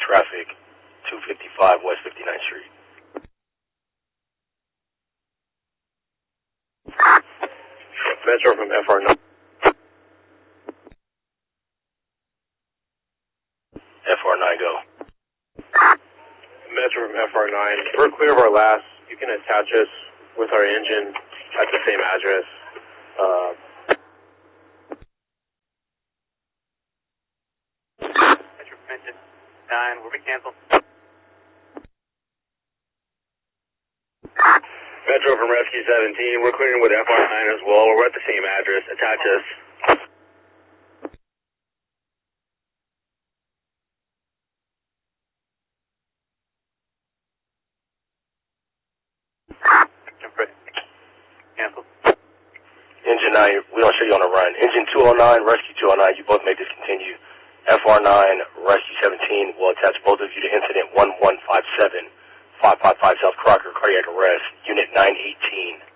traffic, 255 West 59th Street. Metro from FR9. FR9 go. Metro from FR9. We're clear of our last. You can attach us with our engine at the same address. Metro from engine 9, will we cancel? Metro from Rescue 17, we're clearing with FR9 as well. We're at the same address. Attach us. Cancel. Engine 9, we don't show you on the run. Engine 209, Rescue 209, you both may discontinue. FR9, Rescue 17 will attach both of you to incident 1157, 555 South Crocker, cardiac arrest, unit 918.